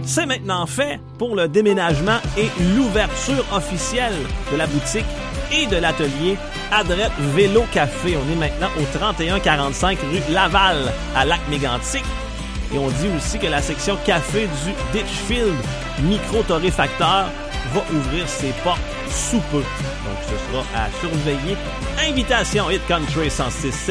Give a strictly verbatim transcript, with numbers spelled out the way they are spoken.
C'est maintenant fait pour le déménagement et l'ouverture officielle de la boutique et de l'atelier Adrette Vélo Café. On est maintenant au trente et un quarante-cinq rue Laval à Lac-Mégantic. Et on dit aussi que la section café du Ditchfield micro-torréfacteur va ouvrir ses portes sous peu. Donc ce sera à surveiller. Invitation Hit Country cent six.